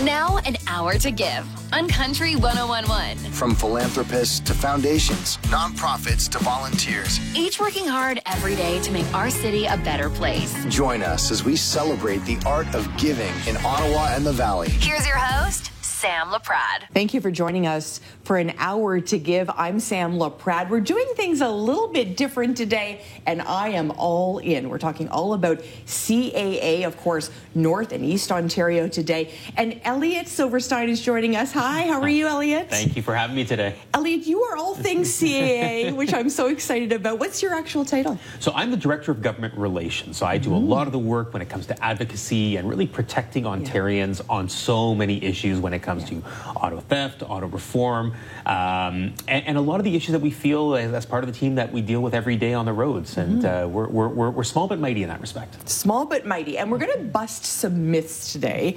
Now, an hour to give on Country 1011. From philanthropists to foundations, nonprofits to volunteers. Each working hard every day to make our city a better place. Join us as we celebrate the art of giving in Ottawa and the Valley. Here's your host, Sam Laprade. Thank you for joining us for an hour to give. I'm Sam Laprade. We're doing things a little bit different today, and I am all in. We're talking all about CAA, of course, North and East Ontario today. And Elliot Silverstein is joining us. Hi, how are you, Elliot? Thank you for having me today. Elliot, you are all things CAA, which I'm so excited about. What's your actual title? So I'm the Director of Government Relations. So I do a lot of the work when it comes to advocacy and really protecting Ontarians on so many issues when it comes to auto theft, auto reform, and a lot of the issues that we feel as part of the team that we deal with every day on the roads. And we're small but mighty in that respect. Small but mighty. And we're going to bust some myths today.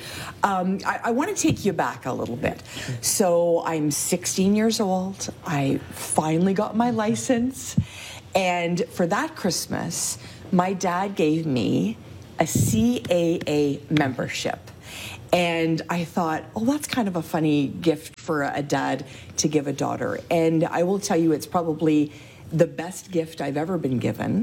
I want to take you back a little bit. So I'm 16 years old. I finally got my license. And for that Christmas, my dad gave me a CAA membership. And I thought, oh, that's kind of a funny gift for a dad to give a daughter. And I will tell you, it's probably the best gift I've ever been given.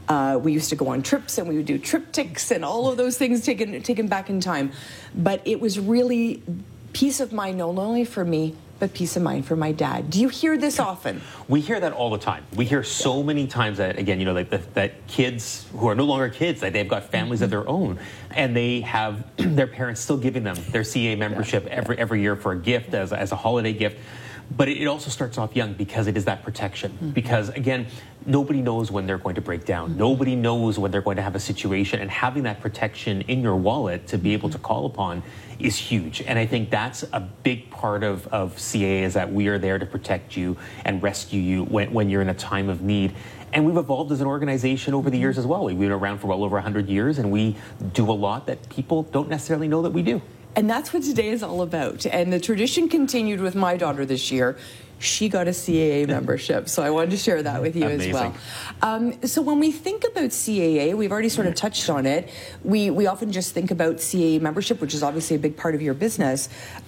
We used to go on trips and we would do triptychs and all of those things taken back in time. But it was really peace of mind, not only for me, but peace of mind for my dad. Do you hear this often? We hear that all the time. We hear so many times that, again, you know, like that kids who are no longer kids, that they've got families of their own, and they have their parents still giving them their CA membership every year for a gift, as a holiday gift. But it also starts off young because it is that protection. Because, again, nobody knows when they're going to break down. Nobody knows when they're going to have a situation. And having that protection in your wallet to be able to call upon is huge. And I think that's a big part of CAA, is that we are there to protect you and rescue you when you're in a time of need. And we've evolved as an organization over the years as well. We've been around for well over 100 years, and we do a lot that people don't necessarily know that we do. And that's what today is all about. And the tradition continued with my daughter this year. She got a CAA membership, so I wanted to share that with you as well. So when we think about CAA, we've already sort of touched on it. We often just think about CAA membership, which is obviously a big part of your business.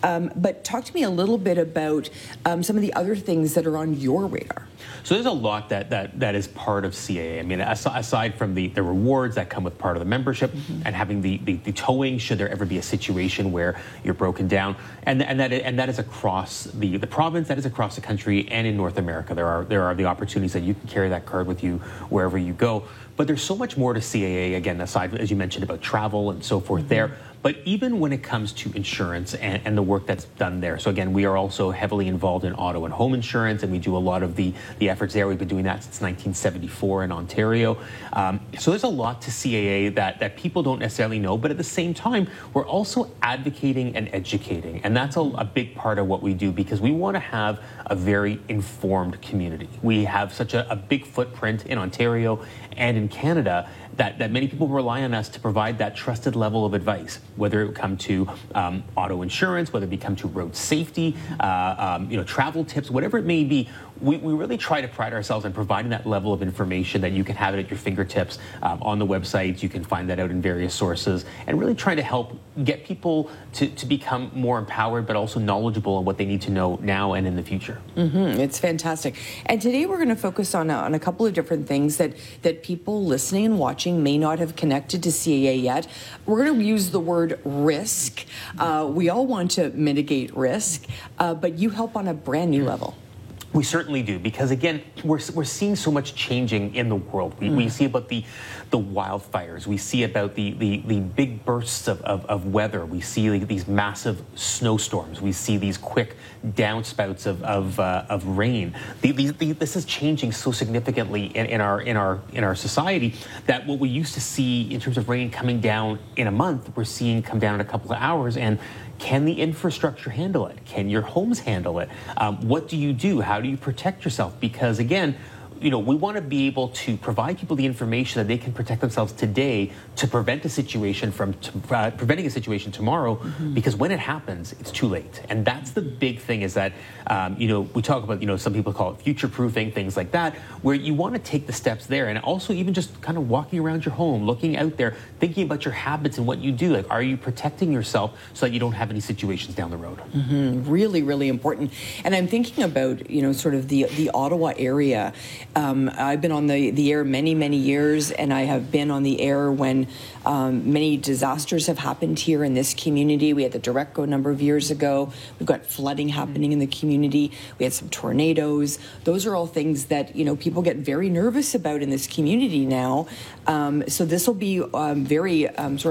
But talk to me a little bit about some of the other things that are on your radar. So there's a lot that is part of CAA. I mean, aside from the rewards that come with part of the membership and having the towing, should there ever be a situation where you're broken down, and that is across the province, that is across the country, and in North America. There are the opportunities that you can carry that card with you wherever you go. But there's so much more to CAA, again, aside, as you mentioned, about travel and so forth there. But even when it comes to insurance and the work that's done there. So again, we are also heavily involved in auto and home insurance, and we do a lot of the efforts there. We've been doing that since 1974 in Ontario. So there's a lot to CAA that people don't necessarily know, but at the same time, we're also advocating and educating. And that's a big part of what we do, because we want to have a very informed community. We have such a big footprint in Ontario and in Canada that many people rely on us to provide that trusted level of advice, whether it come to auto insurance, whether it come to road safety, travel tips, whatever it may be. We really try to pride ourselves in providing that level of information that you can have it at your fingertips on the websites. You can find that out in various sources, and really trying to help get people to become more empowered, but also knowledgeable on what they need to know now and in the future. It's fantastic. And today we're going to focus on a couple of different things that people listening and watching may not have connected to CAA yet. We're going to use the word risk. We all want to mitigate risk, but you help on a brand new level. We certainly do, because again, we're seeing so much changing in the world. We see about the wildfires. We see about the big bursts of weather. We see these massive snowstorms. We see these quick downspouts of rain. This is changing so significantly in our society that what we used to see in terms of rain coming down in a month, we're seeing come down in a couple of hours. And can the infrastructure handle it? Can your homes handle it? What do you do? How do you protect yourself? Because again, we want to be able to provide people the information that they can protect themselves today to prevent a situation from preventing a situation tomorrow, because when it happens, it's too late. And that's the big thing, is that, we talk about, some people call it future-proofing, things like that, where you want to take the steps there. And also even just kind of walking around your home, looking out there, thinking about your habits and what you do. Like, are you protecting yourself so that you don't have any situations down the road? Really, really important. And I'm thinking about, sort of the Ottawa area. I've been on the air many, many years, and I have been on the air when many disasters have happened here in this community. We had the Direcco a number of years ago. We've got flooding happening in the community. We had some tornadoes. Those are all things that, people get very nervous about in this community now. So this will be very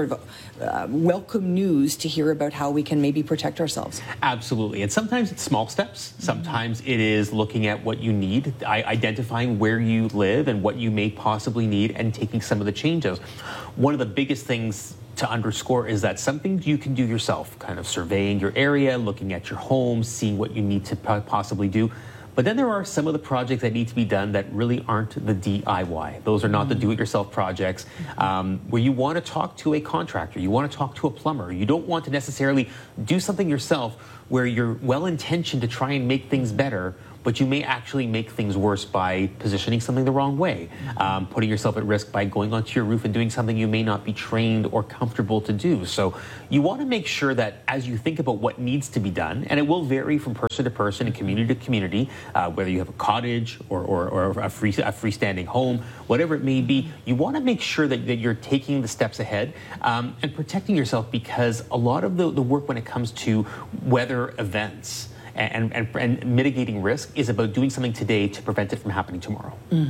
welcome news to hear about how we can maybe protect ourselves. Absolutely. And sometimes it's small steps. Sometimes it is looking at what you need, identifying where you live and what you may possibly need, and taking some of the changes. One of the biggest things to underscore is that some things you can do yourself, kind of surveying your area, looking at your home, seeing what you need to possibly do. But then there are some of the projects that need to be done that really aren't the DIY. Those are not the do-it-yourself projects where you want to talk to a contractor, you want to talk to a plumber. You don't want to necessarily do something yourself where you're well-intentioned to try and make things better, but you may actually make things worse by positioning something the wrong way, putting yourself at risk by going onto your roof and doing something you may not be trained or comfortable to do. So you want to make sure that as you think about what needs to be done, and it will vary from person to person and community to community, whether you have a cottage or a freestanding home, whatever it may be, you want to make sure that you're taking the steps ahead and protecting yourself, because a lot of the work when it comes to weather events and mitigating risk is about doing something today to prevent it from happening tomorrow.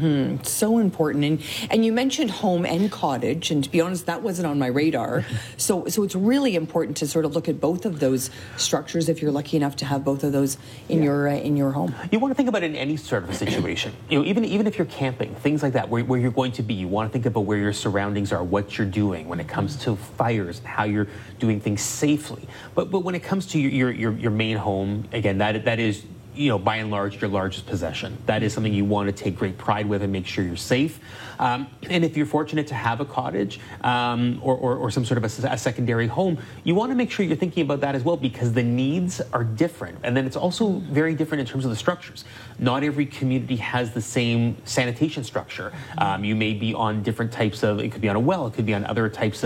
So important. And you mentioned home and cottage, and to be honest, that wasn't on my radar. So it's really important to sort of look at both of those structures if you're lucky enough to have both of those in your home. You want to think about it in any sort of a situation. Even if you're camping, things like that, where you're going to be, you want to think about where your surroundings are, what you're doing when it comes to fires, and how you're doing things safely. But when it comes to your main home, again, that is, by and large, your largest possession. That is something you want to take great pride with and make sure you're safe. And if you're fortunate to have a cottage or some sort of a secondary home, you want to make sure you're thinking about that as well, because the needs are different. And then it's also very different in terms of the structures. Not every community has the same sanitation structure. You may be on different types of, it could be on a well, it could be on other types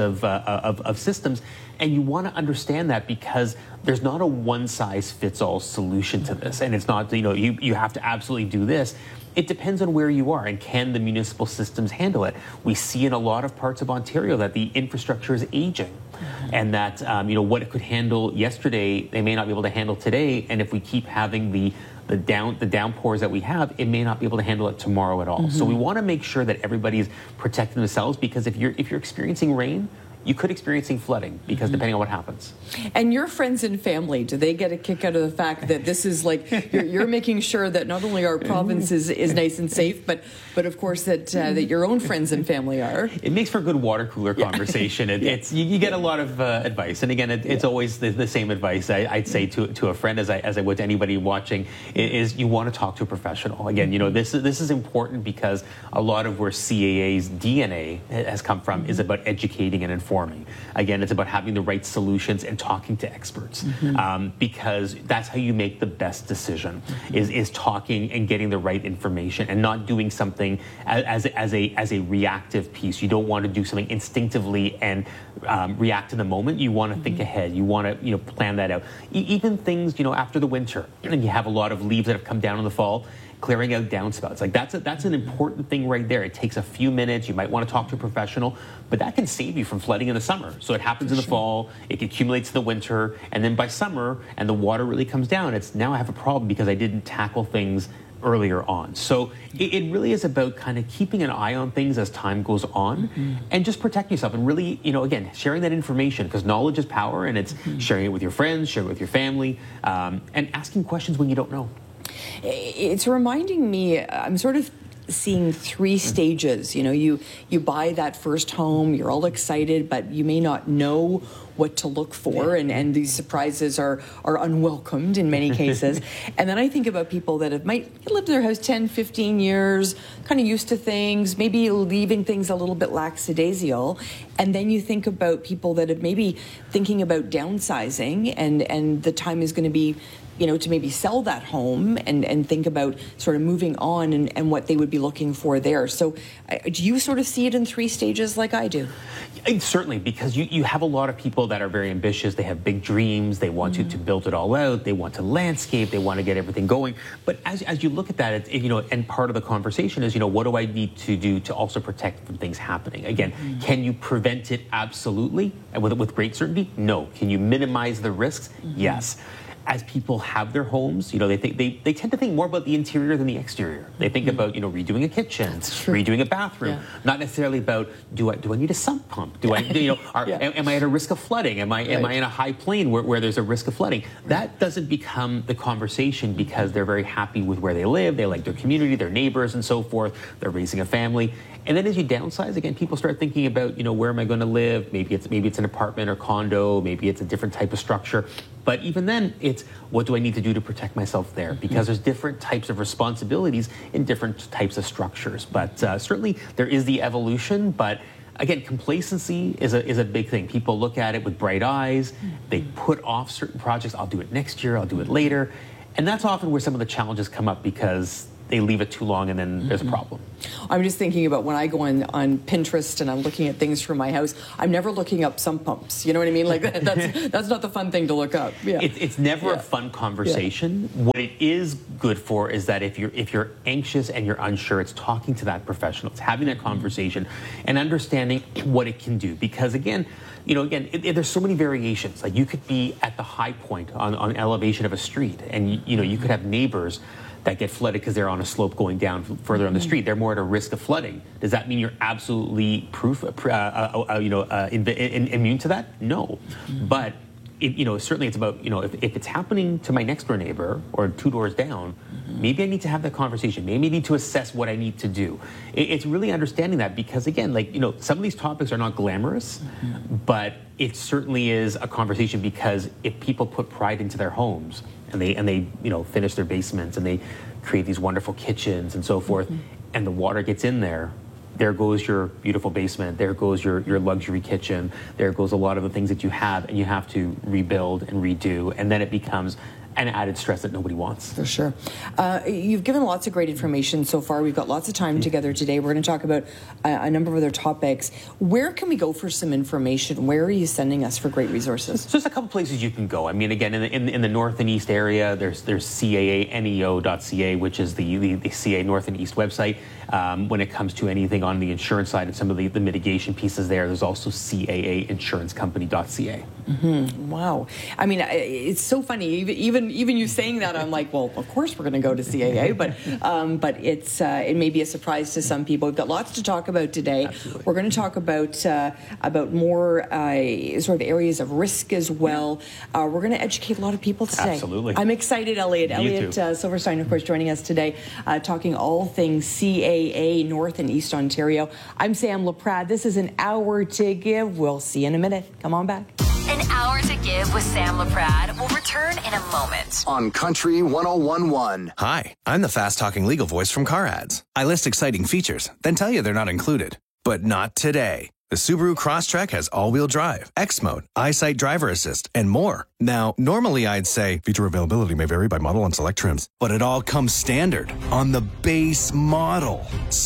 of systems. And you want to understand that, because there's not a one-size-fits-all solution to this. And it's not, you have to absolutely do this. It depends on where you are and can the municipal systems handle it. We see in a lot of parts of Ontario that the infrastructure is aging, and that what it could handle yesterday, they may not be able to handle today. And if we keep having the downpours that we have, it may not be able to handle it tomorrow at all. So we want to make sure that everybody's protecting themselves, because if you're experiencing rain, you could experiencing flooding, because depending on what happens. And your friends and family, do they get a kick out of the fact that this is like you're making sure that not only our province is nice and safe, but of course that your own friends and family are? It makes for a good water cooler conversation. It's you get a lot of advice, and again, it's always the same advice I'd say to a friend as I would to anybody watching, is you want to talk to a professional. Again, this is important, because a lot of where CAA's DNA has come from is about educating and informing. Again, it's about having the right solutions and talking to experts, because that's how you make the best decision, is talking and getting the right information, and not doing something as a reactive piece. You don't want to do something instinctively and react to the moment. You want to think ahead. You want to plan that out. Even things after the winter, and you have a lot of leaves that have come down in the fall, clearing out downspouts. Like that's an important thing right there. It takes a few minutes. You might want to talk to a professional, but that can save you from flooding in the summer. So it happens in the fall, it accumulates in the winter, and then by summer, and the water really comes down, it's now I have a problem because I didn't tackle things earlier on. So it really is about kind of keeping an eye on things as time goes on, and just protecting yourself, and really, again, sharing that information, because knowledge is power, and it's sharing it with your friends, sharing it with your family, and asking questions when you don't know. It's reminding me, I'm sort of seeing three stages. You buy that first home, you're all excited, but you may not know what to look for, and these surprises are unwelcomed in many cases. And then I think about people that might lived in their house 10, 15 years, kind of used to things, maybe leaving things a little bit lackadaisical. And then you think about people that are maybe thinking about downsizing, and the time is going to be, to maybe sell that home and think about sort of moving on and what they would be looking for there. So do you sort of see it in 3 stages like I do? Certainly, because you have a lot of people that are very ambitious. They have big dreams. They want to build it all out. They want to landscape. They want to get everything going. But as you look at that, and part of the conversation is, what do I need to do to also protect from things happening? Again, can you prevent it? Absolutely. And with great certainty? No. Can you minimize the risks? Yes. As people have their homes, they tend to think more about the interior than the exterior. They think about, redoing a kitchen, redoing a bathroom, not necessarily about, do I need a sump pump? Am I at a risk of flooding? Am I in a high plain where there's a risk of flooding? That doesn't become the conversation because they're very happy with where they live. They like their community, their neighbors, and so forth. They're raising a family. And then as you downsize, again, people start thinking about, where am I going to live? Maybe it's an apartment or condo. Maybe it's a different type of structure. But even then, it's what do I need to do to protect myself there? Because there's different types of responsibilities in different types of structures. But certainly there is the evolution. But again, complacency is a big thing. People look at it with bright eyes. They put off certain projects. I'll do it next year. I'll do it later. And that's often where some of the challenges come up because they leave it too long and then there's a problem. I'm just thinking about when I go on Pinterest and I'm looking at things for my house, I'm never looking up sump pumps. You know what I mean? Like that's not the fun thing to look up. Yeah. It's never a fun conversation. Yeah. What it is good for is that if you're anxious and you're unsure, it's talking to that professional. It's having that conversation and understanding what it can do. Because again, there's so many variations. Like you could be at the high point on elevation of a street, and you could have neighbors that get flooded because they're on a slope going down further on the street. They're more at a risk of flooding. Does that mean you're absolutely immune to that? No. But certainly it's about if it's happening to my next door neighbor or 2 doors down, maybe I need to have that conversation. Maybe I need to assess what I need to do. It's really understanding that because again, some of these topics are not glamorous, but it certainly is a conversation because if people put pride into their homes and they finish their basements and they create these wonderful kitchens and so forth, and the water gets in there goes your beautiful basement, there goes your luxury kitchen, there goes a lot of the things that you have, and you have to rebuild and redo, and then it becomes an added stress that nobody wants. For sure. You've given lots of great information so far. We've got lots of time together today. We're going to talk about a number of other topics. Where can we go for some information? Where are you sending us for great resources? So there's a couple places you can go. I mean, again, in the North and East area, there's CAANEO.ca, which is the CAA North and East website. When it comes to anything on the insurance side and some of the mitigation pieces there's also CAAinsurancecompany.ca. Wow. I mean, it's so funny. Even you saying that, I'm like, well, of course we're going to go to CAA, but it may be a surprise to some people. We've got lots to talk about today. Absolutely. We're going to talk about more sort of areas of risk as well. We're going to educate a lot of people today. Absolutely. I'm excited, Elliot. Elliot Silverstein, of course, joining us today, talking all things CAA North and East Ontario. I'm Sam Laprade. This is An Hour to Give. We'll see you in a minute. Come on back. An Hour to Give with Sam Laprade will return in a moment. On Country 101.1. Hi, I'm the fast-talking legal voice from Car Ads. I list exciting features, then tell you they're not included. But not today. The Subaru Crosstrek has all-wheel drive, X-Mode, EyeSight Driver Assist, and more. Now, normally I'd say feature availability may vary by model and select trims, but it all comes standard on the base model.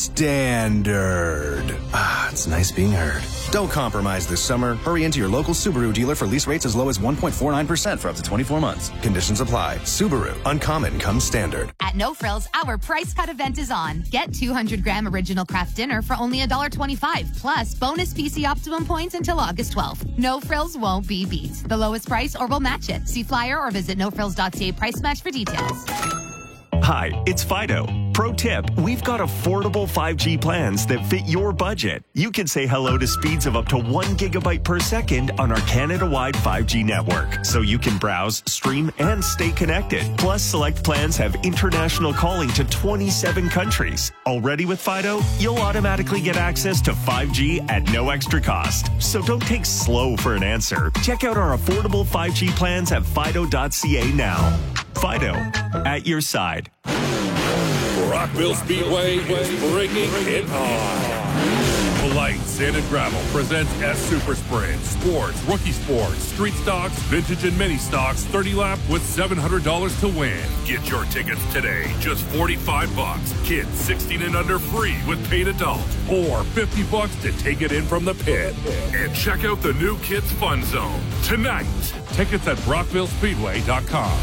Standard. It's nice being heard. Don't compromise this summer. Hurry into your local Subaru dealer for lease rates as low as 1.49% for up to 24 months. Conditions apply. Subaru. Uncommon comes standard. At No Frills, our price cut event is on. Get 200-gram original craft dinner for only $1.25, plus bonus PC Optimum points until August 12th. No Frills won't be beat. The lowest price or we'll match it. See flyer or visit nofrills.ca price match for details. Hi, it's Fido. Pro tip, we've got affordable 5G plans that fit your budget. You can say hello to speeds of up to 1 gigabyte per second on our Canada-wide 5G network, so you can browse, stream, and stay connected. Plus, select plans have international calling to 27 countries. Already with Fido, you'll automatically get access to 5G at no extra cost. So don't take slow for an answer. Check out our affordable 5G plans at fido.ca now. Fido, at your side. Rockville Speedway is bringing it on. Polite Sand and Gravel presents S Super Sprint, sports, rookie sports, street stocks, vintage and mini stocks, 30 lap with $700 to win. Get your tickets today, just $45. Kids 16 and under free with paid adults, or $50 to take it in from the pit. And check out the new Kids Fun Zone tonight. Tickets at BrockvilleSpeedway.com.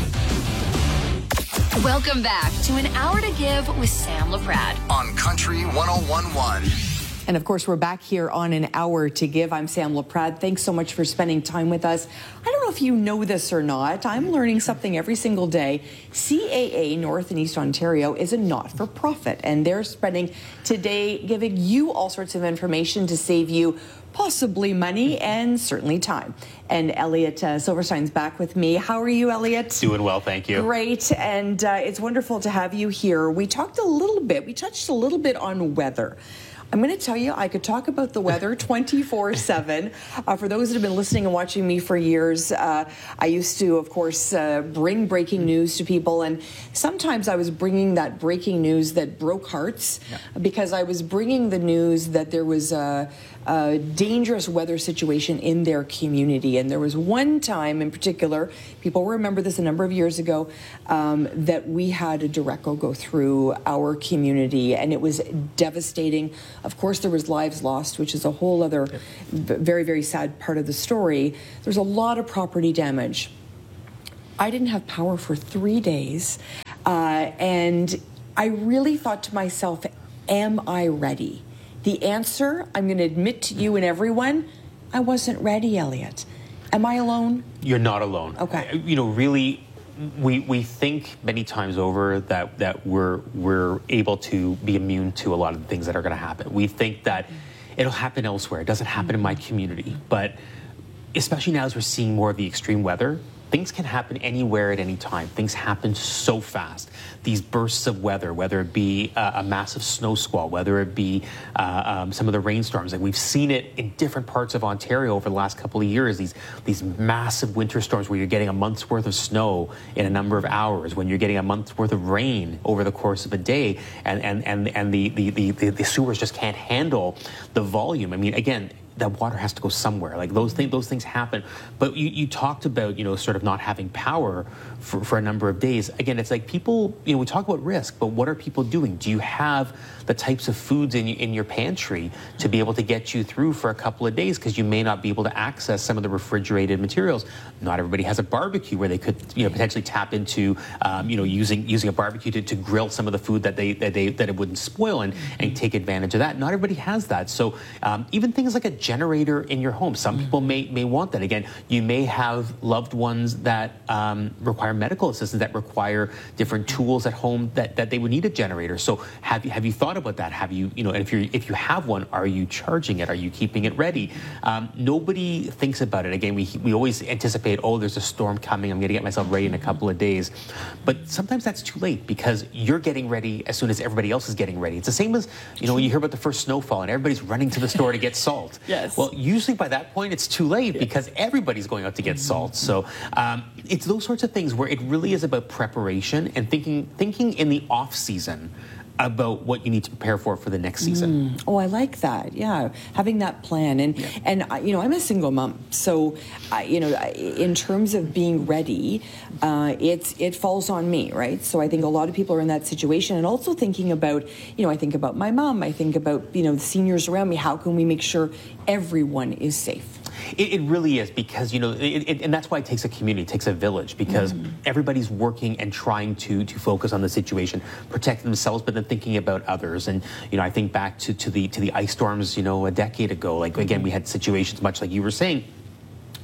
Welcome back to An Hour to Give with Sam LaPrade on Country 101.1. And of course, we're back here on An Hour to Give. I'm Sam LaPrade. Thanks so much for spending time with us. I don't know if you know this or not. I'm learning something every single day. CAA North and East Ontario is a not-for-profit, and they're spending today giving you all sorts of information to save you possibly money and certainly time. And Elliot Silverstein's back with me. How are you, Elliot? Doing well, thank you. Great, and it's wonderful to have you here. We touched a little bit on weather. I'm going to tell you, I could talk about the weather 24/7. For those that have been listening and watching me for years, I used to, of course, bring breaking news to people. And sometimes I was bringing that breaking news that broke hearts because I was bringing the news that there was a dangerous weather situation in their community. And there was one time in particular, people remember this a number of years ago, that we had a Derecho go through our community, and it was devastating. Of course, there was lives lost, which is a whole other very, very sad part of the story. There's a lot of property damage. I didn't have power for 3 days, and I really thought to myself, am I ready? The answer, I'm going to admit to you and everyone, I wasn't ready, Elliot. Am I alone? You're not alone. Okay. You know, really, we think many times over that we're able to be immune to a lot of the things that are going to happen. We think that it'll happen elsewhere. It doesn't happen in my community. But especially now as we're seeing more of the extreme weather, things can happen anywhere at any time. Things happen so fast. These bursts of weather, whether it be a massive snow squall, whether it be some of the rainstorms, like we've seen it in different parts of Ontario over the last couple of years, these massive winter storms where you're getting a month's worth of snow in a number of hours, when you're getting a month's worth of rain over the course of a day, and the sewers just can't handle the volume. I mean, again, that water has to go somewhere. Like those things happen. But you talked about, sort of not having power for a number of days. Again, it's like people, we talk about risk, but what are people doing? Do you have the types of foods in your pantry to be able to get you through for a couple of days? Because you may not be able to access some of the refrigerated materials. Not everybody has a barbecue where they could, potentially tap into, using a barbecue to grill some of the food that it wouldn't spoil and take advantage of that. Not everybody has that. So even things like a generator in your home, some people may want that. Again, you may have loved ones that require medical assistance, that require different tools at home that they would need a generator. So have you thought about that? Have you, and if you have one, are you charging it? Are you keeping it ready? Nobody thinks about it. Again, we always anticipate, there's a storm coming, I'm going to get myself ready in a couple of days. But sometimes that's too late because you're getting ready as soon as everybody else is getting ready. It's the same as, when you hear about the first snowfall and everybody's running to the store to get salt. Yes. Well, usually by that point, it's too late because everybody's going out to get salt. So it's those sorts of things where it really is about preparation and thinking in the off season about what you need to prepare for the next season. Oh, I like that. Yeah, having that plan. And I'm a single mom, so in terms of being ready, it falls on me, right? So I think a lot of people are in that situation, and also thinking about, I think about my mom, I think about the seniors around me. How can we make sure everyone is safe? It really is because, and that's why it takes a community, it takes a village, because everybody's working and trying to focus on the situation, protect themselves, but then thinking about others. And, I think back to the ice storms, a decade ago. Like, again, we had situations much like you were saying,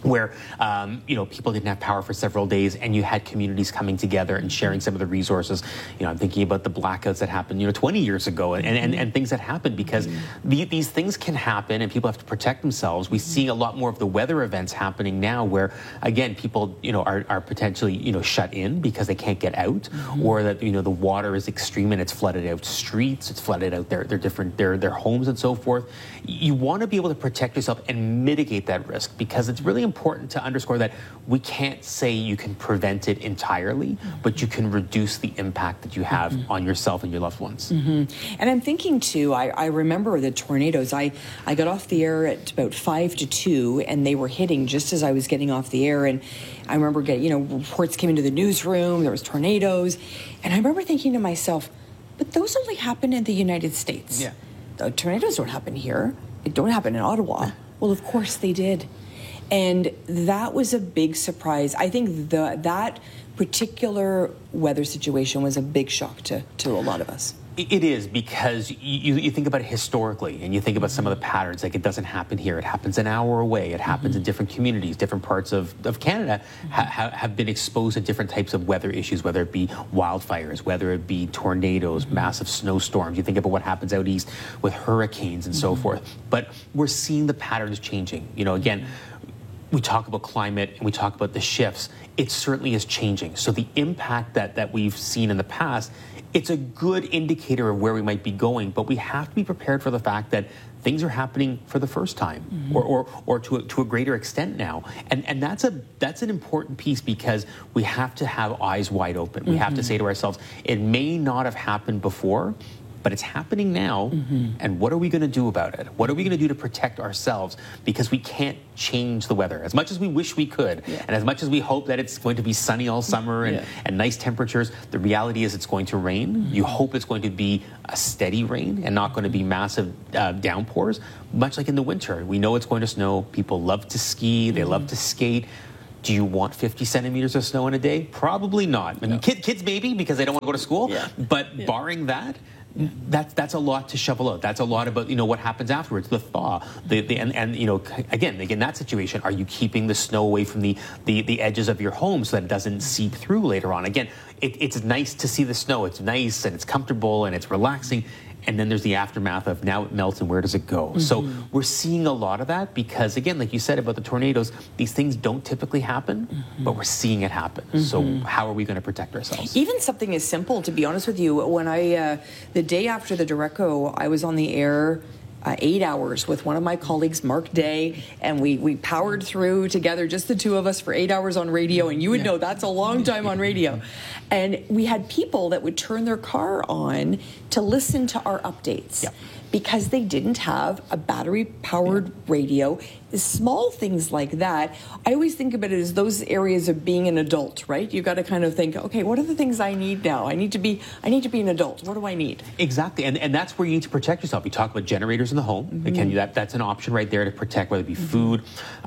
where people didn't have power for several days, and you had communities coming together and sharing some of the resources. I'm thinking about the blackouts that happened 20 years ago, and things that happened because these things can happen, and people have to protect themselves. We see a lot more of the weather events happening now, where again people are potentially shut in because they can't get out, or that the water is extreme and it's flooded out streets, it's flooded out their homes and so forth. You want to be able to protect yourself and mitigate that risk, because it's really important to underscore that we can't say you can prevent it entirely, but you can reduce the impact that you have on yourself and your loved ones. And I'm thinking too, I remember the tornadoes. I got off the air at about 5 to 2, and they were hitting just as I was getting off the air. And I remember getting, reports came into the newsroom, there was tornadoes. And I remember thinking to myself, but those only happen in the United States. Yeah. The tornadoes don't happen here. It don't happen in Ottawa. Well, of course they did. And that was a big surprise. I think that particular weather situation was a big shock to a lot of us. It is, because you think about it historically, and you think about some of the patterns. Like, it doesn't happen here. It happens an hour away. It happens in different communities. Different parts of Canada have been exposed to different types of weather issues, whether it be wildfires, whether it be tornadoes, massive snowstorms. You think about what happens out east with hurricanes and so forth. But we're seeing the patterns changing. Again, we talk about climate and we talk about the shifts. It certainly is changing. So the impact that we've seen in the past, it's a good indicator of where we might be going, but we have to be prepared for the fact that things are happening for the first time, or to a greater extent now. And that's an important piece, because we have to have eyes wide open. We have to say to ourselves, it may not have happened before, but it's happening now, and what are we going to do about it? What are we going to do to protect ourselves? Because we can't change the weather. As much as we wish we could, and as much as we hope that it's going to be sunny all summer and nice temperatures, the reality is it's going to rain. You hope it's going to be a steady rain and not going to be massive downpours, much like in the winter. We know it's going to snow. People love to ski. They love to skate. Do you want 50 centimeters of snow in a day? Probably not. I mean, kids maybe, because they don't want to go to school, but barring that, that's a lot to shovel out. That's a lot about what happens afterwards, the thaw, and again in that situation, are you keeping the snow away from the edges of your home so that it doesn't seep through later on? Again, it's nice to see the snow. It's nice and it's comfortable and it's relaxing. And then there's the aftermath of, now it melts and where does it go? So we're seeing a lot of that, because again, like you said about the tornadoes, these things don't typically happen, but we're seeing it happen. So how are we going to protect ourselves? Even something as simple, to be honest with you, when the day after the Direcco, I was on the air 8 hours with one of my colleagues, Mark Day, and we powered through together, just the two of us, for 8 hours on radio, and you would know that's a long time on radio. And we had people that would turn their car on to listen to our updates because they didn't have a battery-powered radio. Small things like that. I always think about it as those areas of being an adult, right? You've got to kind of think, okay, what are the things I need now? I need to be an adult. What do I need? Exactly, and that's where you need to protect yourself. You talk about generators in the home. Again, that's an option right there to protect, whether it be food,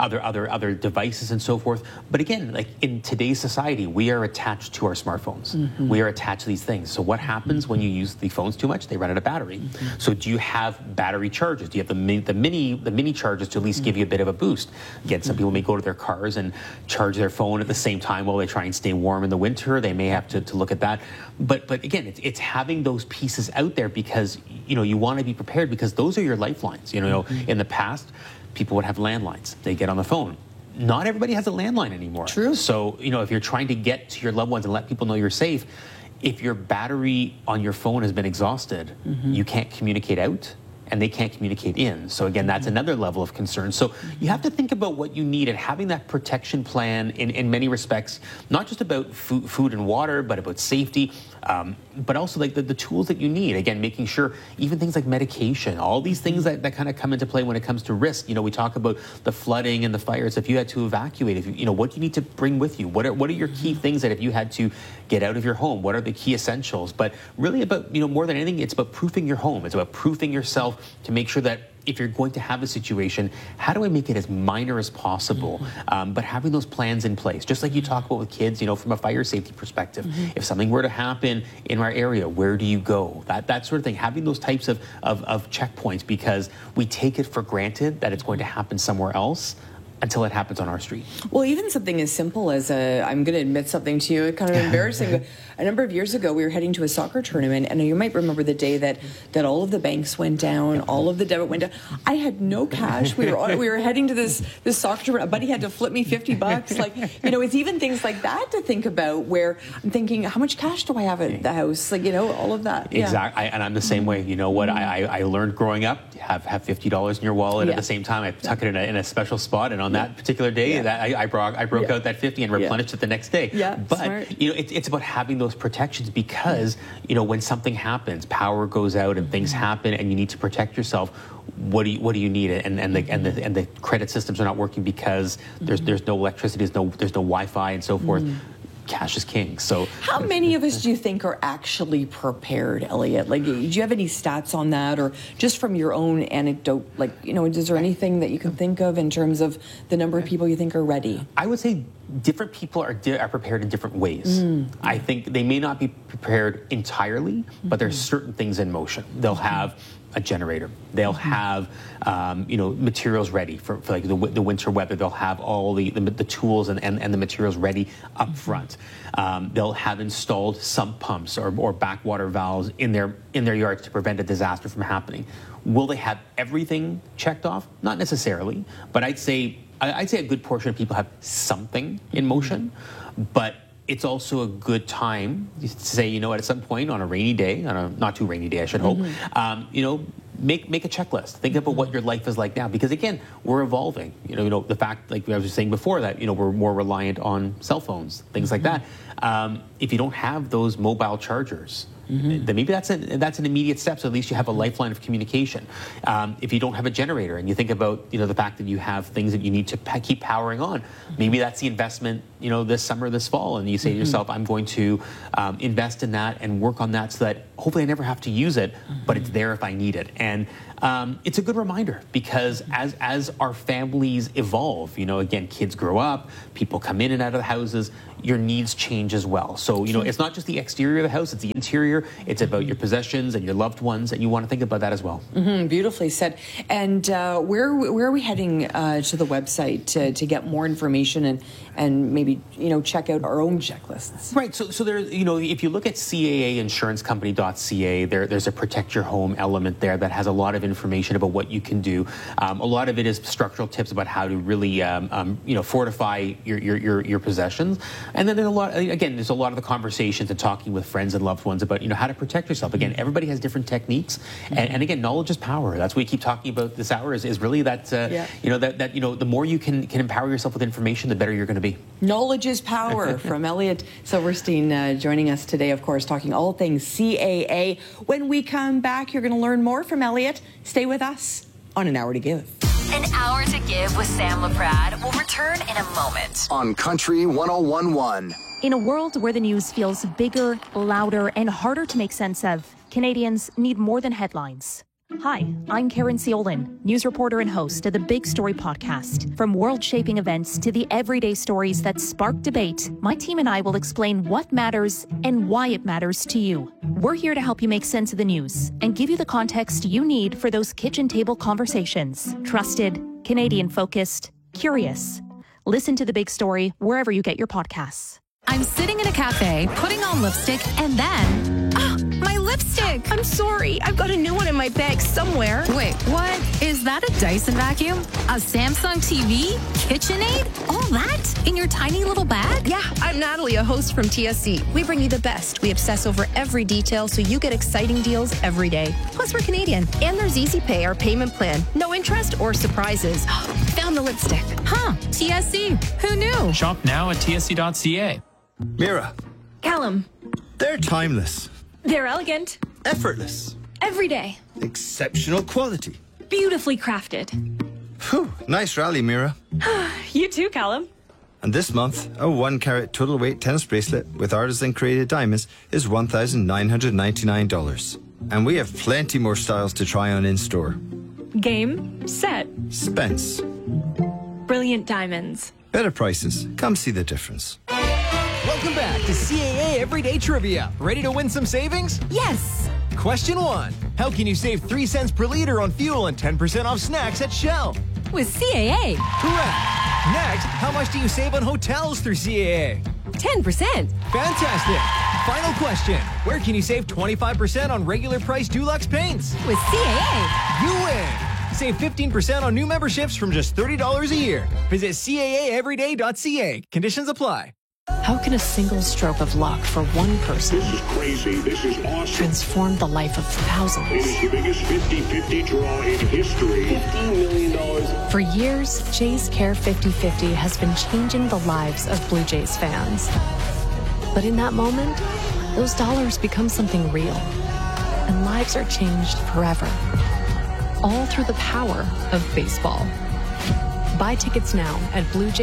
other devices, and so forth. But again, like in today's society, we are attached to our smartphones. We are attached to these things. So what happens when you use the phones too much? They run out of battery. So do you have battery chargers? Do you have the mini chargers to at least give you a bit of a boost? Again, some people may go to their cars and charge their phone at the same time while they try and stay warm in the winter. They may have to look at that. But again, it's having those pieces out there, because you want to be prepared, because those are your lifelines. In the past, people would have landlines. They get on the phone. Not everybody has a landline anymore. True. So if you're trying to get to your loved ones and let people know you're safe, if your battery on your phone has been exhausted, you can't communicate out, and they can't communicate in. So again, that's another level of concern. So you have to think about what you need, and having that protection plan in many respects, not just about food and water, but about safety, but also like the tools that you need. Again, making sure even things like medication, all these things that kind of come into play when it comes to risk. We talk about the flooding and the fires. If you had to evacuate, what do you need to bring with you? What are your key things that if you had to get out of your home, what are the key essentials? But really about, more than anything, it's about proofing your home. It's about proofing yourself to make sure that if you're going to have a situation, how do I make it as minor as possible? But having those plans in place, just like you talk about with kids, from a fire safety perspective. If something were to happen in our area, where do you go? That sort of thing. Having those types of checkpoints, because we take it for granted that it's going to happen somewhere else, until it happens on our street. Well, even something as simple as I'm going to admit something to you, it's kind of embarrassing, but a number of years ago, we were heading to a soccer tournament, and you might remember the day that all of the banks went down, all of the debit went down. I had no cash. We were heading to this soccer tournament. A buddy had to flip me $50. Like, it's even things like that to think about, where I'm thinking, how much cash do I have at the house? Like, all of that. Exactly. And I'm the same way. You know what? I learned growing up, have $50 in your wallet. At the same time, I tuck it in a special spot, and on that particular day, that I broke out that 50 and replenished it the next day. But smart. It's about having those protections, because when something happens, power goes out and things happen, and you need to protect yourself. What do you need? And the credit systems are not working because there's no electricity, there's no Wi-Fi and so forth. Cash is king. So how many of us do you think are actually prepared, Elliot? Like, do you have any stats on that, or just from your own anecdote? Like, is there anything that you can think of in terms of the number of people you think are ready? I would say different people are prepared in different ways. I think they may not be prepared entirely, but there's certain things in motion. They'll have a generator. They'll have, materials ready for like the winter weather. They'll have all the tools and the materials ready up front. They'll have installed sump pumps or backwater valves in their yards to prevent a disaster from happening. Will they have everything checked off? Not necessarily, but I'd say a good portion of people have something in motion, but it's also a good time to say, at some point on a rainy day, on a not too rainy day, I should hope, make a checklist. Think about what your life is like now, because again, we're evolving. The fact, like I was just saying before, that we're more reliant on cell phones, things like that. If you don't have those mobile chargers, then maybe that's an immediate step. So at least you have a lifeline of communication. If you don't have a generator, and you think about the fact that you have things that you need to keep powering on, maybe that's the investment this summer, this fall, and you say to yourself, I'm going to invest in that and work on that so that hopefully I never have to use it, but it's there if I need it. And it's a good reminder, because as our families evolve, again, kids grow up, people come in and out of the houses, your needs change as well. So, it's not just the exterior of the house, it's the interior. It's about your possessions and your loved ones, and you want to think about that as well. Beautifully said. And where are we heading to the website to get more information and maybe, check out our own checklists? Right. So there's, if you look at CAAinsurancecompany.ca, there's a protect your home element there that has a lot of information about what you can do. A lot of it is structural tips about how to really, fortify your possessions. And then there's a lot of the conversations and talking with friends and loved ones about, how to protect yourself. Again, everybody has different techniques. And again, knowledge is power. That's what we keep talking about this hour is really that, the more you can empower yourself with information, the better you're going to be. Knowledge is power from Elliot Silverstein joining us today, of course, talking all things CAA. When we come back, you're going to learn more from Elliot. Stay with us on An Hour to Give. An Hour to Give with Sam LaPrade will return in a moment. On Country 101.1. In a world where the news feels bigger, louder, and harder to make sense of, Canadians need more than headlines. Hi, I'm Karen Ciolin, news reporter and host of the Big Story podcast. From world-shaping events to the everyday stories that spark debate, my team and I will explain what matters and why it matters to you. We're here to help you make sense of the news and give you the context you need for those kitchen table conversations. Trusted, Canadian-focused, curious. Listen to The Big Story wherever you get your podcasts. I'm sitting in a cafe, putting on lipstick, and then... my lipstick! I'm sorry. I've got a new one in my bag somewhere. Wait, what? Is that a Dyson vacuum? A Samsung TV? KitchenAid? All that? In your tiny little bag? Yeah, I'm Natalie, a host from TSC. We bring you the best. We obsess over every detail so you get exciting deals every day. Plus, we're Canadian. And there's Easy Pay, our payment plan. No interest or surprises. Found the lipstick. Huh. TSC. Who knew? Shop now at tsc.ca. Mira. Callum. They're timeless. They're elegant. Effortless. Every day. Exceptional quality. Beautifully crafted. Whew, nice rally, Mira. You too, Callum. And this month, a 1-carat total weight tennis bracelet with artisan-created diamonds is $1,999. And we have plenty more styles to try on in-store. Game. Set. Spence. Brilliant diamonds. Better prices. Come see the difference. Welcome back to CAA Everyday Trivia. Ready to win some savings? Yes. Question 1. How can you save 3 cents per liter on fuel and 10% off snacks at Shell? With CAA. Correct. Next, how much do you save on hotels through CAA? 10%. Fantastic. Final question. Where can you save 25% on regular price Dulux paints? With CAA. You win. Save 15% on new memberships from just $30 a year. Visit CAAeveryday.ca. Conditions apply. How can a single stroke of luck for one person This is crazy. This is awesome. transform the life of thousands? It is the biggest 50-50 draw in history. $15 million. For years, Jays Care 50/50 has been changing the lives of Blue Jays fans. But in that moment, those dollars become something real, and lives are changed forever. All through the power of baseball. Buy tickets now at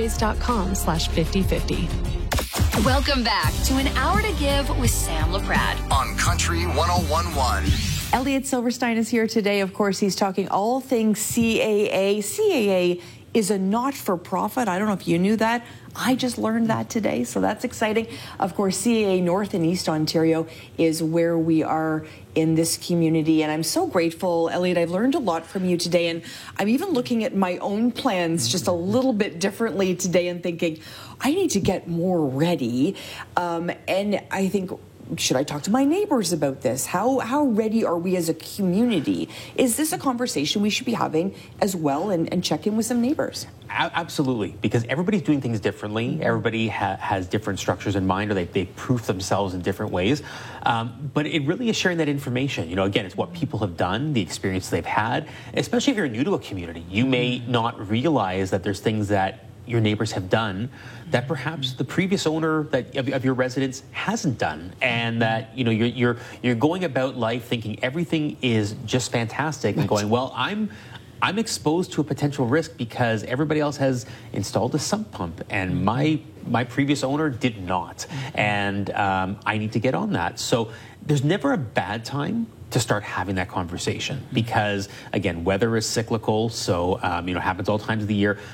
bluejays.com/50/50. Welcome back to An Hour to Give with Sam LaPrade on Country 101.1. Elliot Silverstein is here today. Of course, he's talking all things CAA. CAA is a not-for-profit. I don't know if you knew that. I just learned that today, so that's exciting. Of course, CAA North and East Ontario is where we are in this community, and I'm so grateful, Elliot. I've learned a lot from you today, and I'm even looking at my own plans just a little bit differently today and thinking, I need to get more ready. And I think, should I talk to my neighbors about this? How ready are we as a community? Is this a conversation we should be having as well, and check in with some neighbors? Absolutely, because everybody's doing things differently. Everybody has different structures in mind, or they proof themselves in different ways. But it really is sharing that information. You know, again, it's what people have done, the experience they've had, especially if you're new to a community. You may not realize that there's things that your neighbors have done that perhaps the previous owner of your residence hasn't done, and that you're going about life thinking everything is just fantastic, and going, well, I'm exposed to a potential risk because everybody else has installed a sump pump and my previous owner did not, and I need to get on that. So there's never a bad time to start having that conversation, because again, weather is cyclical, so it happens all times of the year.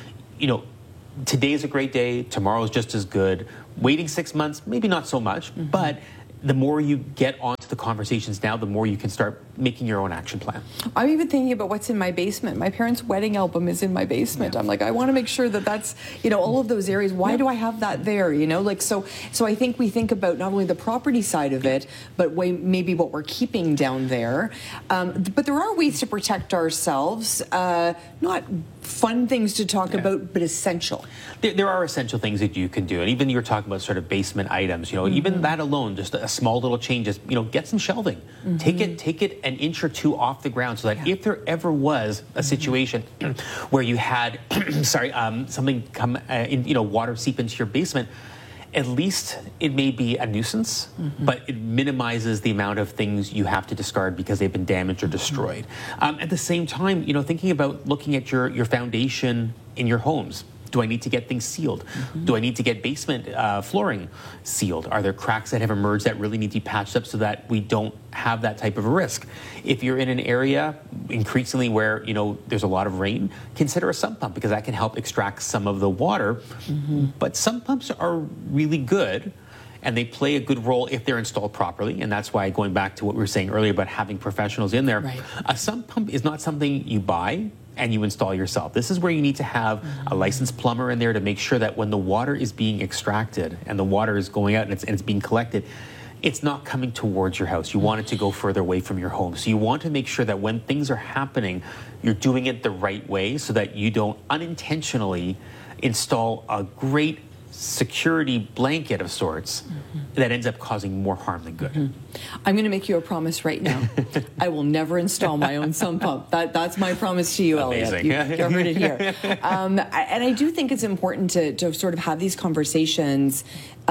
Today is a great day, tomorrow is just as good. Waiting 6 months, maybe not so much, but the more you get onto the conversations now, the more you can start making your own action plan. I'm even thinking about what's in my basement. My parents' wedding album is in my basement. I'm like, I want to make sure that that's, all of those areas. Why do I have that there? So I think we think about not only the property side of it, but maybe what we're keeping down there. But there are ways to protect ourselves, not fun things to talk about, but essential. There are essential things that you can do. And even you're talking about sort of basement items, even that alone, just a small little change, just, get some shelving. Take it an inch or two off the ground, so that if there ever was a situation where you had, something come, water seep into your basement, at least it may be a nuisance, but it minimizes the amount of things you have to discard because they've been damaged or destroyed. At the same time, thinking about looking at your foundation in your homes. Do I need to get things sealed? Do I need to get basement flooring sealed? Are there cracks that have emerged that really need to be patched up so that we don't have that type of a risk? If you're in an area increasingly where, there's a lot of rain, consider a sump pump, because that can help extract some of the water. But sump pumps are really good, and they play a good role if they're installed properly. And that's why, going back to what we were saying earlier about having professionals in there, a sump pump is not something you buy and you install yourself. This is where you need to have a licensed plumber in there to make sure that when the water is being extracted and the water is going out and it's being collected, it's not coming towards your house. You want it to go further away from your home. So you want to make sure that when things are happening, you're doing it the right way, so that you don't unintentionally install a great security blanket of sorts that ends up causing more harm than good. I'm going to make you a promise right now. I will never install my own sump pump. That's my promise to you, Elliot. You heard it here. And I do think it's important to sort of have these conversations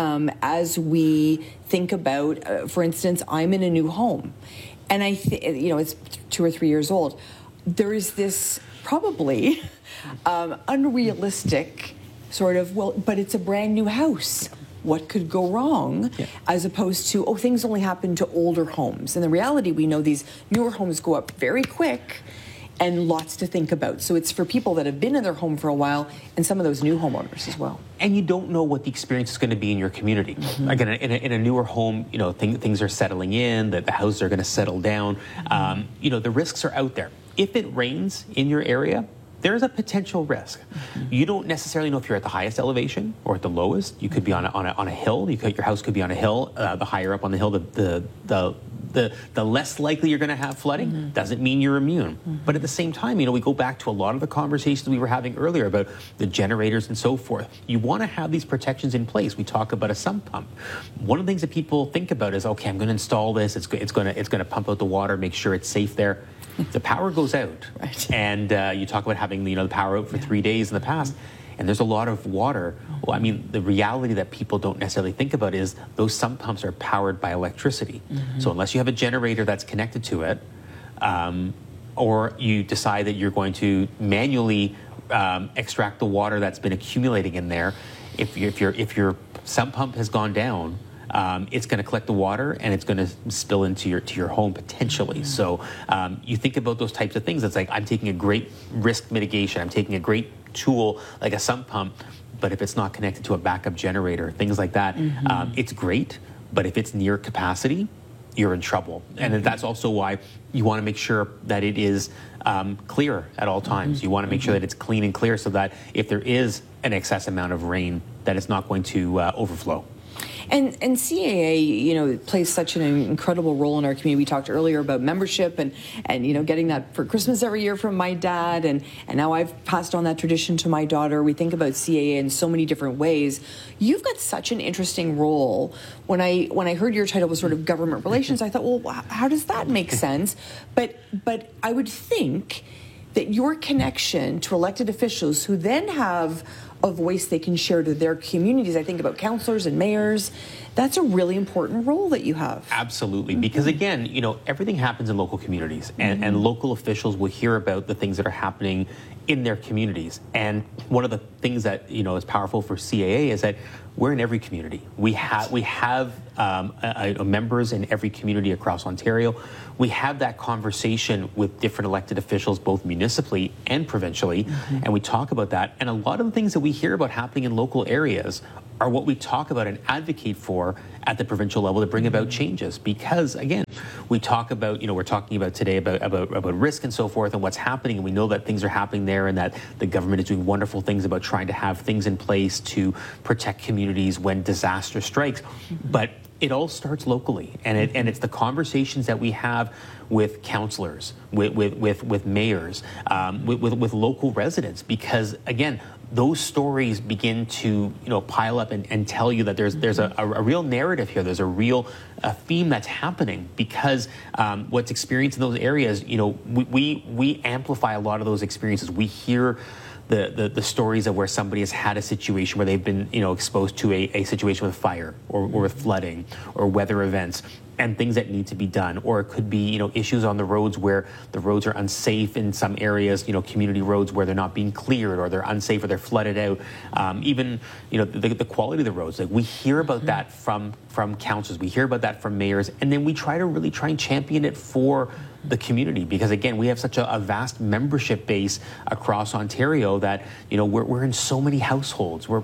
as we think about, for instance, I'm in a new home, and it's 2 or 3 years old. There is this probably unrealistic sort of, but it's a brand new house. What could go wrong? As opposed to, things only happen to older homes. And the reality, we know these newer homes go up very quick, and lots to think about. So it's for people that have been in their home for a while, and some of those new homeowners as well. And you don't know what the experience is going to be in your community. Again, in a newer home, things are settling in, the houses are going to settle down. The risks are out there. If it rains in your area, there's a potential risk. You don't necessarily know if you're at the highest elevation or at the lowest. You could be on a hill. Your house could be on a hill. The higher up on the hill, the less likely you're going to have flooding. Doesn't mean you're immune. But at the same time, we go back to a lot of the conversations we were having earlier about the generators and so forth. You want to have these protections in place. We talk about a sump pump. One of the things that people think about is, okay, I'm going to install this. It's going to pump out the water, make sure it's safe there. The power goes out, right. And you talk about having the power out for 3 days in the past, and there's a lot of water. Well, the reality that people don't necessarily think about is those sump pumps are powered by electricity. So unless you have a generator that's connected to it, or you decide that you're going to manually extract the water that's been accumulating in there, if your sump pump has gone down, it's going to collect the water and it's going to spill into your home potentially. So you think about those types of things. It's like, I'm taking a great risk mitigation. I'm taking a great tool like a sump pump, but if it's not connected to a backup generator, things like that, it's great. But if it's near capacity, you're in trouble. And that's also why you want to make sure that it is clear at all times. You want to make sure that it's clean and clear so that if there is an excess amount of rain, that it's not going to overflow. And CAA, plays such an incredible role in our community. We talked earlier about membership and getting that for Christmas every year from my dad, and now I've passed on that tradition to my daughter. We think about CAA in so many different ways. You've got such an interesting role. When I heard your title was sort of government relations, I thought, well, how does that make sense? But I would think that your connection to elected officials who then have a voice they can share to their communities. I think about councillors and mayors. That's a really important role that you have. Absolutely. Because again, everything happens in local communities, and local officials will hear about the things that are happening in their communities. And one of the things that, is powerful for CAA is that we're in every community. We have members in every community across Ontario. We have that conversation with different elected officials, both municipally and provincially, and we talk about that. And a lot of the things that we hear about happening in local areas are what we talk about and advocate for at the provincial level to bring about changes. Because again, we talk about, we're talking about today about risk and so forth and what's happening, and we know that things are happening there and that the government is doing wonderful things about trying to have things in place to protect communities when disaster strikes. But it all starts locally, and it's the conversations that we have with councillors, with mayors, with local residents, because again, those stories begin to pile up and tell you that there's a real narrative here. There's a real theme that's happening, because what's experienced in those areas, we amplify a lot of those experiences. We hear the stories of where somebody has had a situation where they've been exposed to a situation with fire or with flooding or weather events and things that need to be done. Or it could be issues on the roads where the roads are unsafe in some areas, community roads where they're not being cleared or they're unsafe or they're flooded out. Even the quality of the roads, like we hear about that from councils, we hear about that from mayors, and then we try and champion it for the community, because again, we have such a vast membership base across Ontario that we're in so many households. We're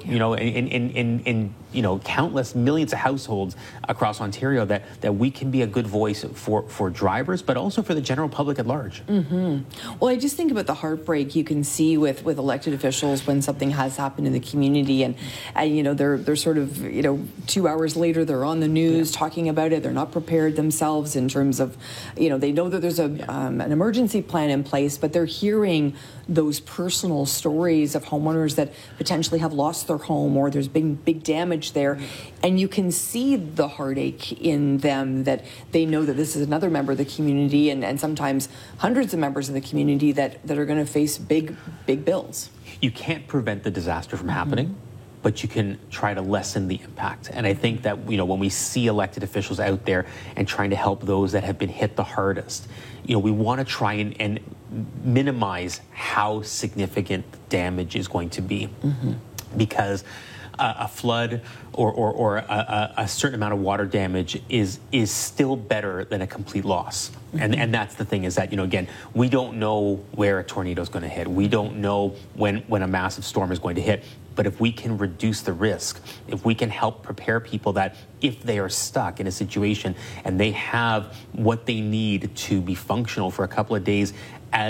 in countless millions of households across Ontario that we can be a good voice for drivers, but also for the general public at large. Well, I just think about the heartbreak you can see with elected officials when something has happened in the community, and they're sort of 2 hours later they're on the news talking about it. They're not prepared themselves in terms of they know that there's an emergency plan in place, but they're hearing those personal stories of homeowners that potentially have lost their home or there's been big damage there, and you can see the heartache in them, that they know that this is another member of the community and sometimes hundreds of members of the community that are going to face big bills. You can't prevent the disaster from happening, but you can try to lessen the impact. And I think that, when we see elected officials out there and trying to help those that have been hit the hardest, we want to try and minimize how significant the damage is going to be. Because a flood or a certain amount of water damage is still better than a complete loss. And that's the thing, is that, again, we don't know where a tornado is going to hit. We don't know when a massive storm is going to hit. But if we can reduce the risk, if we can help prepare people that if they are stuck in a situation and they have what they need to be functional for a couple of days as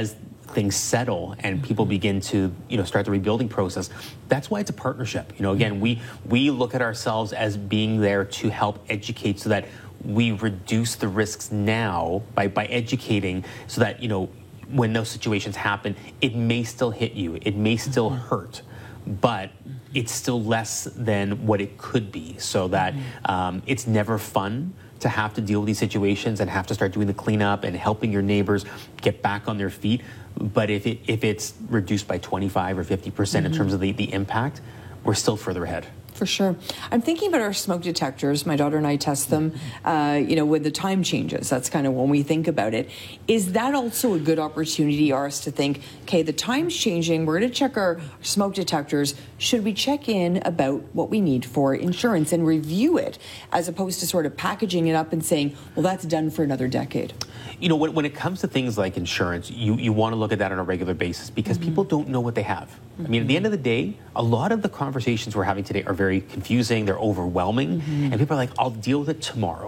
things settle and people begin to, start the rebuilding process. That's why it's a partnership. Again, we look at ourselves as being there to help educate so that we reduce the risks now by educating so that, when those situations happen, it may still hit you, it may still hurt, but it's still less than what it could be, so that it's never fun to have to deal with these situations and have to start doing the cleanup and helping your neighbors get back on their feet. But if it's reduced by 25 or 50% in terms of the impact, we're still further ahead. For sure. I'm thinking about our smoke detectors. My daughter and I test them, when the time changes. That's kind of when we think about it. Is that also a good opportunity for us to think, okay, the time's changing, we're going to check our smoke detectors. Should we check in about what we need for insurance and review it, as opposed to sort of packaging it up and saying, well, that's done for another decade? When it comes to things like insurance, you want to look at that on a regular basis because people don't know what they have. I mean, at the end of the day, a lot of the conversations we're having today are very confusing, they're overwhelming, and people are like, I'll deal with it tomorrow.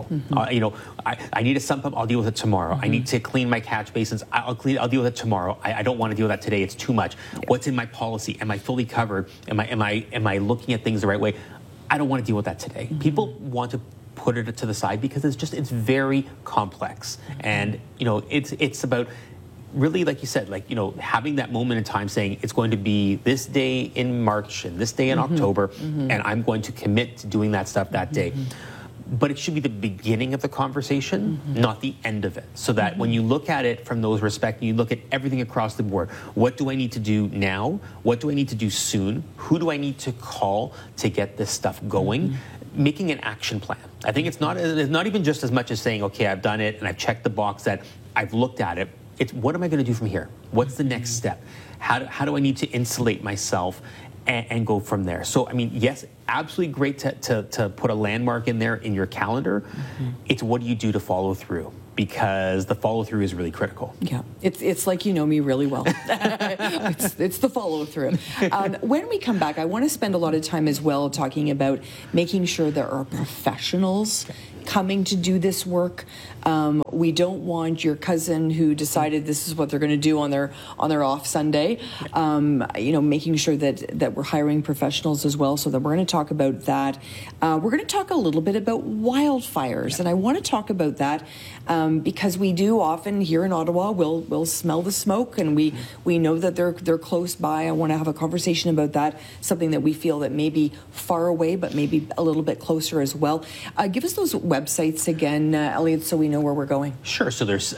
I need a sump pump, I'll deal with it tomorrow. I need to clean my catch basins, I'll deal with it tomorrow. I don't want to deal with that today, it's too much. What's in my policy? Am I fully covered? Am I looking at things the right way? I don't want to deal with that today. People want to put it to the side because it's very complex. And, it's about really, like you said, having that moment in time saying it's going to be this day in March and this day in October, and I'm going to commit to doing that stuff that day. But it should be the beginning of the conversation, not the end of it. So that when you look at it from those respects, you look at everything across the board. What do I need to do now? What do I need to do soon? Who do I need to call to get this stuff going? Making an action plan. I think it's not even just as much as saying, okay, I've done it and I've checked the box that I've looked at it. It's what am I going to do from here? What's the next step? How do I need to insulate myself and go from there? So, I mean, yes, absolutely great to put a landmark in there in your calendar. It's what do you do to follow through? Because the follow through is really critical. Yeah, it's like you know me really well. it's the follow through. When we come back, I want to spend a lot of time as well talking about making sure there are professionals coming to do this work. We don't want your cousin who decided this is what they're going to do on their off Sunday. Making sure that we're hiring professionals as well. So that we're going to talk about that. We're going to talk a little bit about wildfires, and I want to talk about that because we do often here in Ottawa we'll smell the smoke, and we know that they're close by. I want to have a conversation about that. Something that we feel that may be far away, but maybe a little bit closer as well. Give us those websites again, Elliot, so we know where we're going. Sure. So there's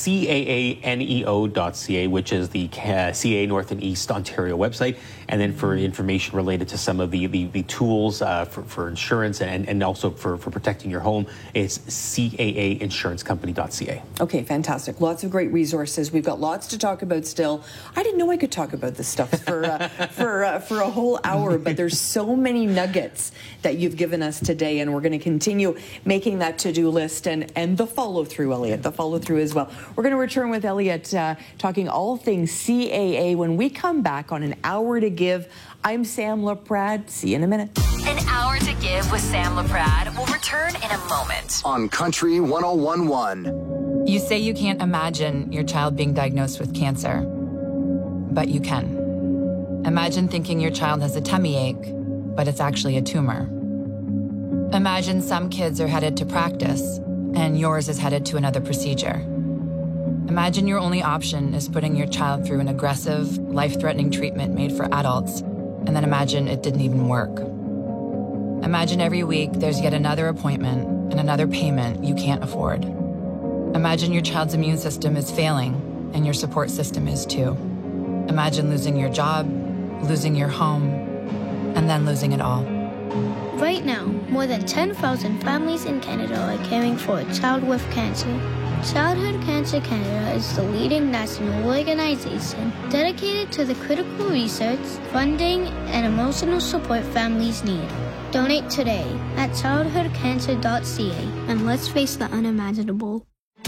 CAANEO.ca, which is the CAA North and East Ontario website. And then for information related to some of the tools for insurance and also for protecting your home, it's CAAinsurancecompany.ca. Okay, fantastic. Lots of great resources. We've got lots to talk about still. I didn't know I could talk about this stuff for a whole hour, but there's so many nuggets that you've given us today, and we're going to continue making that to-do list and the follow-through, Elliot, the follow-through as well. We're going to return with Elliot talking all things CAA when we come back on An Hour to Give. I'm Sam LaPrade. See you in a minute. An Hour to Give with Sam LaPrade will return in a moment. On Country 101.1. You say you can't imagine your child being diagnosed with cancer, but you can. Imagine thinking your child has a tummy ache, but it's actually a tumor. Imagine some kids are headed to practice, and yours is headed to another procedure. Imagine your only option is putting your child through an aggressive, life-threatening treatment made for adults, and then imagine it didn't even work. Imagine every week there's yet another appointment and another payment you can't afford. Imagine your child's immune system is failing, and your support system is too. Imagine losing your job, losing your home, and then losing it all. Right now, more than 10,000 families in Canada are caring for a child with cancer. Childhood Cancer Canada is the leading national organization dedicated to the critical research, funding, and emotional support families need. Donate today at childhoodcancer.ca and let's face the unimaginable.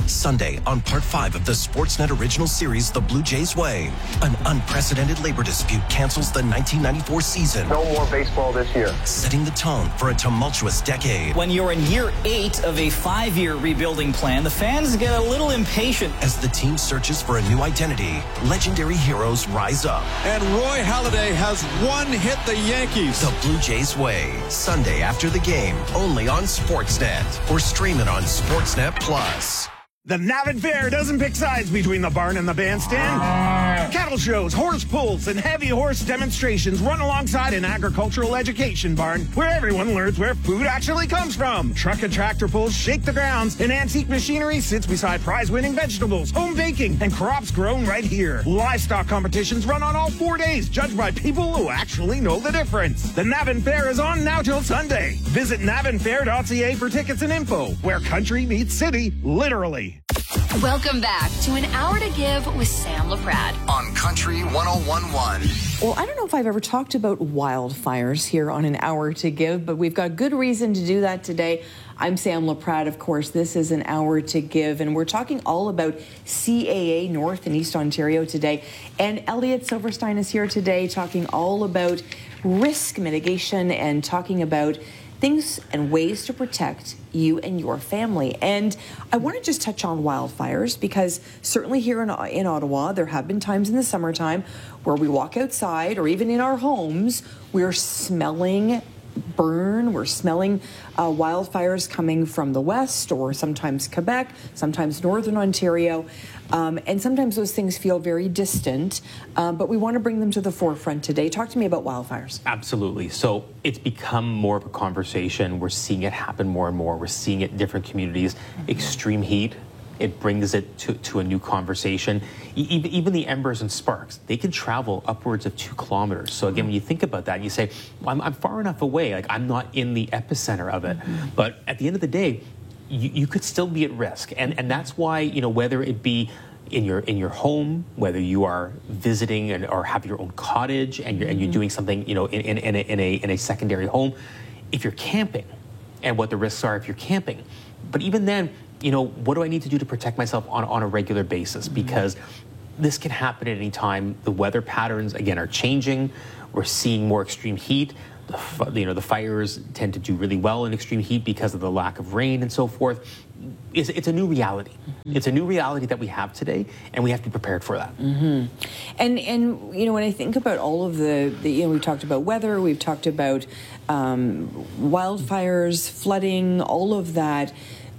Sunday on Part 5 of the Sportsnet original series, The Blue Jays Way. An unprecedented labor dispute cancels the 1994 season. No more baseball this year. Setting the tone for a tumultuous decade. When you're in year 8 of a 5-year rebuilding plan, the fans get a little impatient. As the team searches for a new identity, legendary heroes rise up. And Roy Halladay has one hit the Yankees. The Blue Jays Way, Sunday after the game, only on Sportsnet, or stream it on Sportsnet Plus. The Navin Fair doesn't pick sides between the barn and the bandstand. Cattle shows, horse pulls, and heavy horse demonstrations run alongside an agricultural education barn where everyone learns where food actually comes from. Truck and tractor pulls shake the grounds, and antique machinery sits beside prize-winning vegetables, home baking, and crops grown right here. Livestock competitions run on all 4 days, judged by people who actually know the difference. The Navin Fair is on now till Sunday. Visit navinfair.ca for tickets and info, where country meets city, literally. Welcome back to An Hour to Give with Sam LaPrade on Country 101.1. Well, I don't know if I've ever talked about wildfires here on An Hour to Give, but we've got good reason to do that today. I'm Sam LaPrade, of course. This is An Hour to Give, and we're talking all about CAA North and East Ontario today. And Elliot Silverstein is here today talking all about risk mitigation and talking about things and ways to protect you and your family. And I want to just touch on wildfires because certainly here in Ottawa, there have been times in the summertime where we walk outside or even in our homes, we're smelling burn, we're smelling wildfires coming from the west or sometimes Quebec, sometimes Northern Ontario. And sometimes those things feel very distant, but we want to bring them to the forefront today. Talk to me about wildfires. Absolutely. So it's become more of a conversation. We're seeing it happen more and more. We're seeing it in different communities. Extreme heat, it brings it to a new conversation. Even the embers and sparks, they can travel upwards of 2 kilometers. So again, when you think about that, you say, well, I'm far enough away. Like, I'm not in the epicenter of it. But at the end of the day, you could still be at risk, and that's why, you know, whether it be in your home, whether you are visiting or have your own cottage and you're doing something, you know, in a secondary home, if you're camping, and what the risks are if you're camping, but even then, you know, what do I need to do to protect myself on a regular basis? Because this can happen at any time. The weather patterns again are changing. We're seeing more extreme heat. The fires tend to do really well in extreme heat because of the lack of rain and so forth. It's a new reality. It's a new reality that we have today, and we have to be prepared for that. And you know, when I think about all of the you know, we've talked about weather, we've talked about wildfires, flooding, all of that.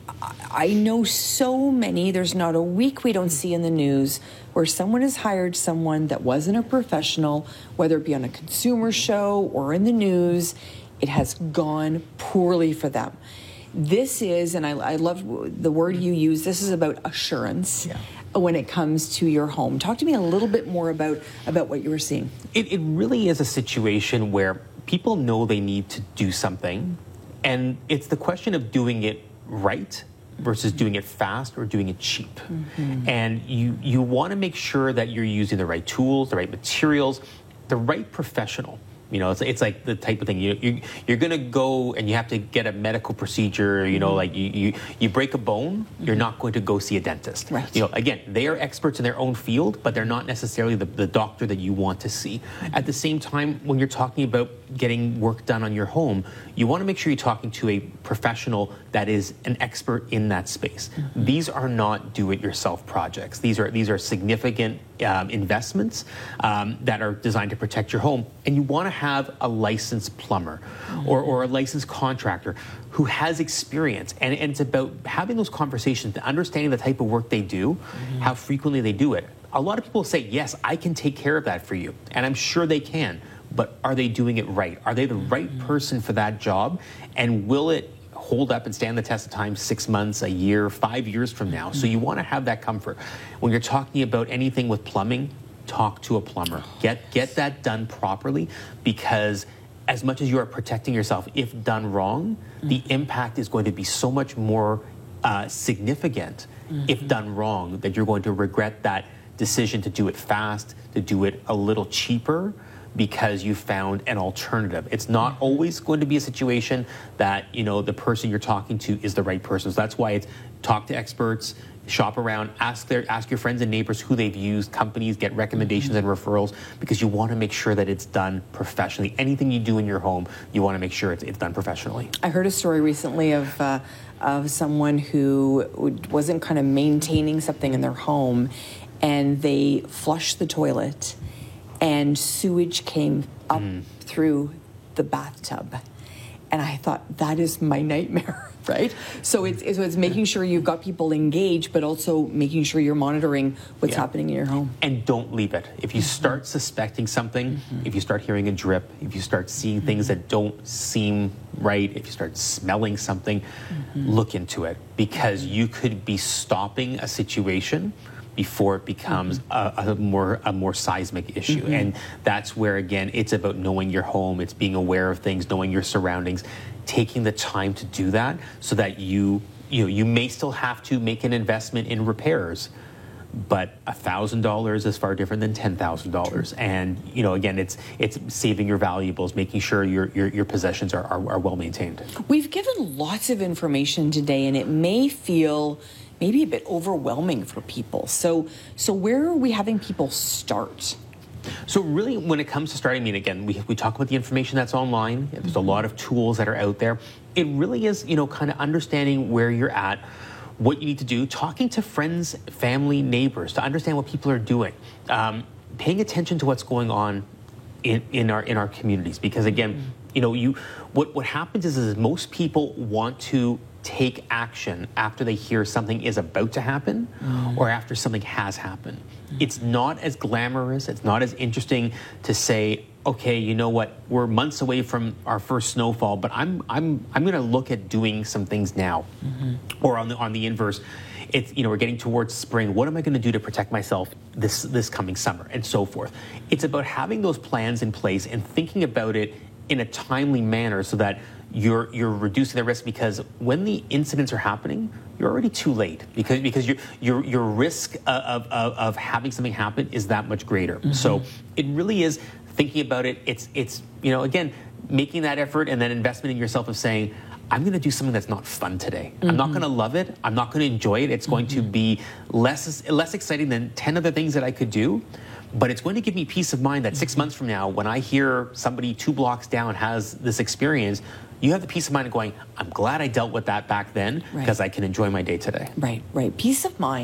I know so many, there's not a week we don't see in the news where someone has hired someone that wasn't a professional, whether it be on a consumer show or in the news, it has gone poorly for them. This is, and I love the word you use, this is about assurance when it comes to your home. Talk to me a little bit more about what you were seeing. It really is a situation where people know they need to do something, and it's the question of doing it right versus doing it fast or doing it cheap. And you want to make sure that you're using the right tools, the right materials, the right professional. You know, it's like the type of thing you're going to go and you have to get a medical procedure. You know, like you break a bone, you're not going to go see a dentist. Right. You know, again, they are experts in their own field, but they're not necessarily the doctor that you want to see. At the same time, when you're talking about getting work done on your home, you want to make sure you're talking to a professional that is an expert in that space. These are not do-it-yourself projects. These are significant investments that are designed to protect your home, and you want to have a licensed plumber or a licensed contractor who has experience, and it's about having those conversations, understanding the type of work they do, how frequently they do it. A lot of people say, yes, I can take care of that for you, and I'm sure they can, but are they doing it right? Are they the right person for that job, and will it hold up and stand the test of time 6 months, a year, 5 years from now? So you want to have that comfort. When you're talking about anything with plumbing, talk to a plumber. Get that done properly, because as much as you are protecting yourself, if done wrong, the impact is going to be so much more significant if done wrong, that you're going to regret that decision to do it fast, to do it a little cheaper, because you found an alternative. It's not always going to be a situation that, you know, the person you're talking to is the right person. So that's why it's talk to experts, Shop around, ask your friends and neighbors who they've used, companies, get recommendations and referrals, because you want to make sure that it's done professionally. Anything you do in your home, you want to make sure it's done professionally. I heard a story recently of someone who wasn't kind of maintaining something in their home, and they flushed the toilet, and sewage came up through the bathtub. And I thought, that is my nightmare. Right? So it's making sure you've got people engaged, but also making sure you're monitoring what's happening in your home. And don't leave it. If you start suspecting something, if you start hearing a drip, if you start seeing things that don't seem right, if you start smelling something, look into it, because you could be stopping a situation before it becomes a more seismic issue. And that's where, again, it's about knowing your home, it's being aware of things, knowing your surroundings, taking the time to do that, so that you may still have to make an investment in repairs, but $1,000 is far different than $10,000. And again, it's saving your valuables, making sure your possessions are well maintained. We've given lots of information today, and it may feel maybe a bit overwhelming for people. So where are we having people start? So really, when it comes to starting, I mean, again, we talk about the information that's online. There's a lot of tools that are out there. It really is, kind of understanding where you're at, what you need to do, talking to friends, family, neighbors to understand what people are doing, paying attention to what's going on in our communities. Because again, what happens is most people want to take action after they hear something is about to happen or after something has happened. It's not as glamorous, it's not as interesting to say, okay, you know what, we're months away from our first snowfall, but I'm going to look at doing some things now. Or on the inverse, it's, we're getting towards spring. What am I going to do to protect myself this coming summer, and so forth? It's about having those plans in place and thinking about it in a timely manner, so that you're reducing the risk, because when the incidents are happening, you're already too late, because your risk of having something happen is that much greater. So it really is thinking about it. It's again, making that effort and then investment in yourself of saying, I'm going to do something that's not fun today. I'm not going to love it. I'm not going to enjoy it. It's going to be less exciting than 10 other things that I could do. But it's going to give me peace of mind that 6 months from now, when I hear somebody 2 blocks down has this experience, you have the peace of mind of going, I'm glad I dealt with that back then, because I can enjoy my day today. Right. Peace of mind.